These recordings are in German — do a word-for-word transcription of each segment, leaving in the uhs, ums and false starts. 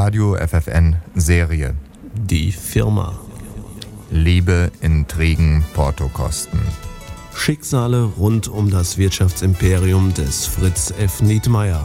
Radio F F N Serie. Die Firma. Liebe, Intrigen, Portokosten. Schicksale rund um das Wirtschaftsimperium des Fritz F. Nietmeyer.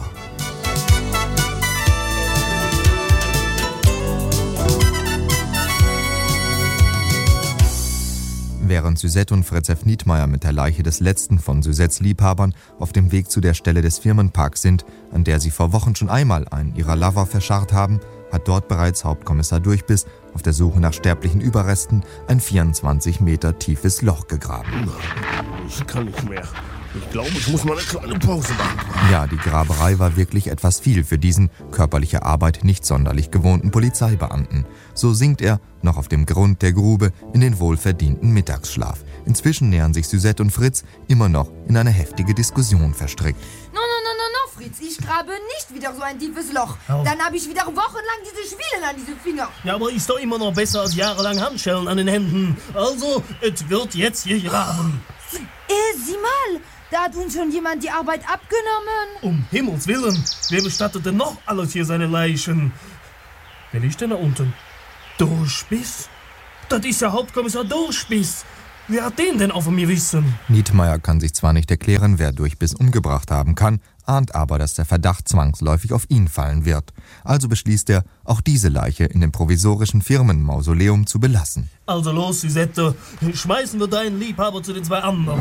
Während Suzette und Fritz F. Nietmeyer mit der Leiche des letzten von Suzettes Liebhabern auf dem Weg zu der Stelle des Firmenparks sind, an der sie vor Wochen schon einmal einen ihrer Lover verscharrt haben, hat dort bereits Hauptkommissar Durchbiss auf der Suche nach sterblichen Überresten ein vierundzwanzig Meter tiefes Loch gegraben. Ich kann nicht mehr. Ich glaube, ich muss mal eine kleine Pause machen. Ja, die Graberei war wirklich etwas viel für diesen körperliche Arbeit nicht sonderlich gewohnten Polizeibeamten. So sinkt er, noch auf dem Grund der Grube, in den wohlverdienten Mittagsschlaf. Inzwischen nähern sich Suzette und Fritz immer noch in eine heftige Diskussion verstrickt. No, no, no, no, no, Fritz, ich grabe nicht wieder so ein tiefes Loch. Oh. Dann habe ich wieder wochenlang diese Schwielen an diese Finger. Ja, aber ist doch immer noch besser als jahrelang Handschellen an den Händen. Also, es wird jetzt gegraben. Äh, sieh mal, da hat uns schon jemand die Arbeit abgenommen. Um Himmels Willen, wer bestattet denn noch alles hier seine Leichen? Wer liegt denn da unten? Durchbiss? Das ist ja Hauptkommissar Durchbiss. Wer hat den denn auch von mir wissen? Nietmeyer kann sich zwar nicht erklären, wer Durchbiss umgebracht haben kann, ahnt aber, dass der Verdacht zwangsläufig auf ihn fallen wird. Also beschließt er, auch diese Leiche in dem provisorischen Firmenmausoleum zu belassen. Also los, Suzette, schmeißen wir deinen Liebhaber zu den zwei anderen.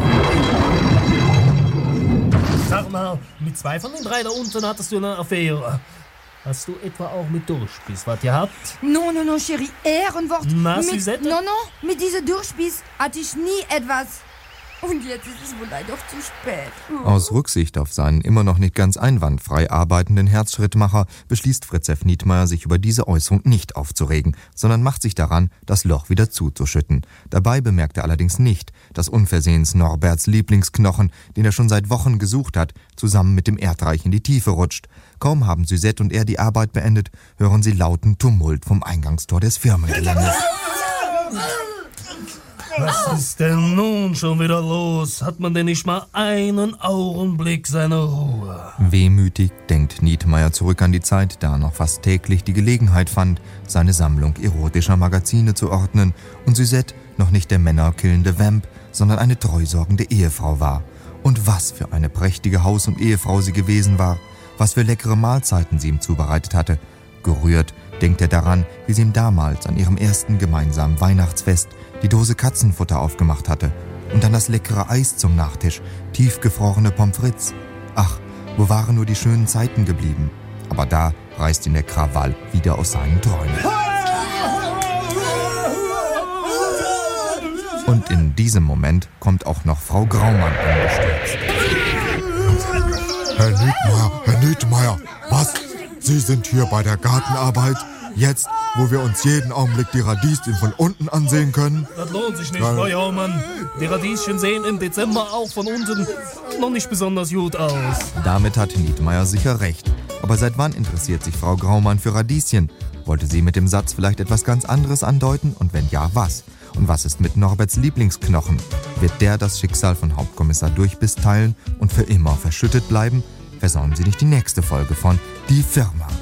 Sag mal, mit zwei von den drei da unten hattest du eine Affäre. Hast du etwa auch mit Durchbiss was gehabt? No, no, no, Chérie, Ehrenwort. Na, mit, Suzette? No, no, mit diesem Durchbiss hatte ich nie etwas. Und jetzt ist es wohl leider zu spät. Oh. Aus Rücksicht auf seinen immer noch nicht ganz einwandfrei arbeitenden Herzschrittmacher beschließt Fritz F. Nietmeyer, sich über diese Äußerung nicht aufzuregen, sondern macht sich daran, das Loch wieder zuzuschütten. Dabei bemerkt er allerdings nicht, dass unversehens Norberts Lieblingsknochen, den er schon seit Wochen gesucht hat, zusammen mit dem Erdreich in die Tiefe rutscht. Kaum haben Suzette und er die Arbeit beendet, hören sie lauten Tumult vom Eingangstor des Firmengeländes. Was ist denn nun schon wieder los? Hat man denn nicht mal einen Augenblick seine Ruhe? Wehmütig denkt Nietmeyer zurück an die Zeit, da er noch fast täglich die Gelegenheit fand, seine Sammlung erotischer Magazine zu ordnen und Suzette noch nicht der männerkillende Vamp, sondern eine treusorgende Ehefrau war. Und was für eine prächtige Haus- und Ehefrau sie gewesen war, was für leckere Mahlzeiten sie ihm zubereitet hatte. Gerührt denkt er daran, wie sie ihm damals an ihrem ersten gemeinsamen Weihnachtsfest die Dose Katzenfutter aufgemacht hatte und dann das leckere Eis zum Nachtisch, tiefgefrorene Pommes frites. Ach, wo waren nur die schönen Zeiten geblieben? Aber da reißt ihn der Krawall wieder aus seinen Träumen. Und in diesem Moment kommt auch noch Frau Graumann angestürzt. Herr Nietmeyer, Herr Nietmeyer, was? Sie sind hier bei der Gartenarbeit? Jetzt, wo wir uns jeden Augenblick die Radieschen von unten ansehen können? Das lohnt sich nicht, Frau Jaumann. Die Radieschen sehen im Dezember auch von unten noch nicht besonders gut aus. Damit hat Nietmeyer sicher recht. Aber seit wann interessiert sich Frau Graumann für Radieschen? Wollte sie mit dem Satz vielleicht etwas ganz anderes andeuten? Und wenn ja, was? Und was ist mit Norberts Lieblingsknochen? Wird der das Schicksal von Hauptkommissar Durchbiss teilen und für immer verschüttet bleiben? Versäumen Sie nicht die nächste Folge von Die Firma.